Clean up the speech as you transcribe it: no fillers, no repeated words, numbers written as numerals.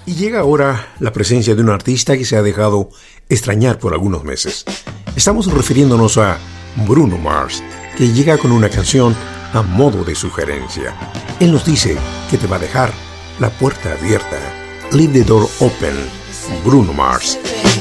Y llega ahora la presencia de un artista que se ha dejado extrañar por algunos meses. Estamos refiriéndonos a Bruno Mars, que llega con una canción a modo de sugerencia. Él nos dice que te va a dejar la puerta abierta. Leave the door open. Bruno Mars.